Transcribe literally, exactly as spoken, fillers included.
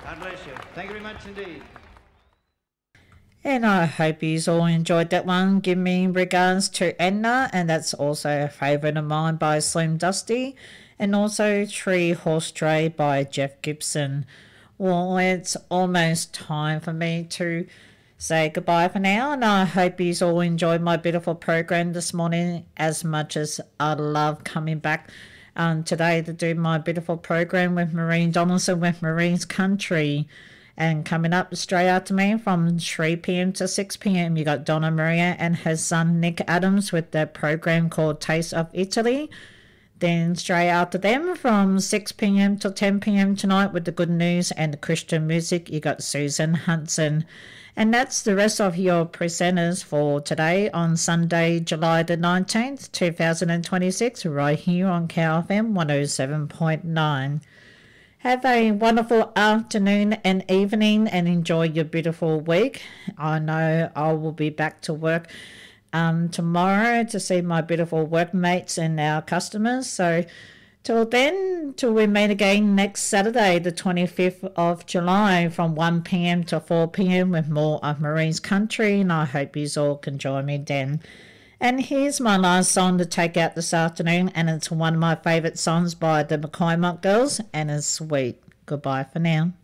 God bless you. Thank you very much indeed. And I hope you all enjoyed that one. Give me regards to Edna, and that's also a favourite of mine by Slim Dusty, and also Tree Horse Dray by Jeff Gibson. Well, it's almost time for me to say goodbye for now, and I hope you all enjoyed my beautiful program this morning as much as I love coming back um, today to do my beautiful program with Maureen Donaldson with Marie's Country. And coming up straight after me from three p.m. to six p.m. you got Donna Maria and her son Nick Adams with their program called Taste of Italy. Then straight after them from six p.m. to ten p.m. tonight with the good news and the Christian music, you got Susan Hanson. And that's the rest of your presenters for today on Sunday, July the nineteenth, two thousand twenty-six, right here on K F M one oh seven point nine. Have a wonderful afternoon and evening and enjoy your beautiful week. I know I will be back to work um, tomorrow to see my beautiful workmates and our customers. So till then, till we meet again next Saturday, the twenty-fifth of July from one p.m. to four p.m. with more of Marie's Country, and I hope you all can join me then. And here's my last song to take out this afternoon, and it's one of my favourite songs by the McCoy Mock Girls, and it's Sweet. Goodbye for now.